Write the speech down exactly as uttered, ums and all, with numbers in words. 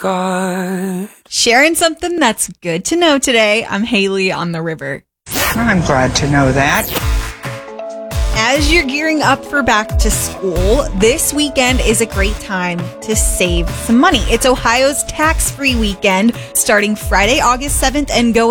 God. Sharing something that's good to know today. I'm Haley on the river. I'm glad to know that. As you're gearing up for back to school, this weekend is a great time to save some money. It's Ohio's tax-free weekend starting Friday, August seventh and going